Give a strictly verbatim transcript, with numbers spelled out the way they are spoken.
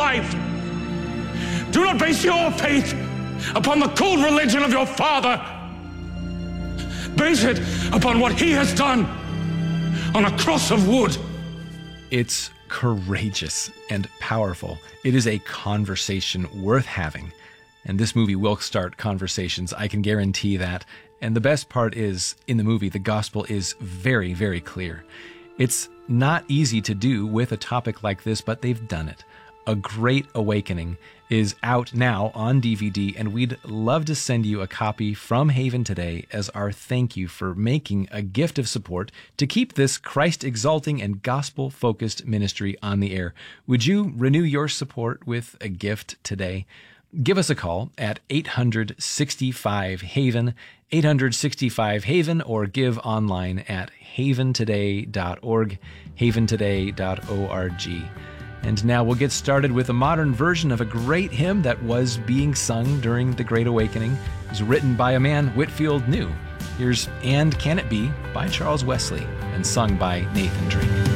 life. Do not base your faith upon the cold religion of your father. Base it upon what he has done on a cross of wood. It's courageous and powerful. It is a conversation worth having. And this movie will start conversations, I can guarantee that. And the best part is, in the movie, the gospel is very, very clear. It's not easy to do with a topic like this, but they've done it. A Great Awakening is out now on D V D, and we'd love to send you a copy from Haven today as our thank you for making a gift of support to keep this Christ-exalting and gospel-focused ministry on the air. Would you renew your support with a gift today? Give us a call at eight hundred sixty-five Haven, eight hundred sixty-five Haven, or give online at haven today dot org, haven today dot org. And now we'll get started with a modern version of a great hymn that was being sung during the Great Awakening. It was written by a man Whitefield knew. Here's And Can It Be by Charles Wesley and sung by Nathan Drake.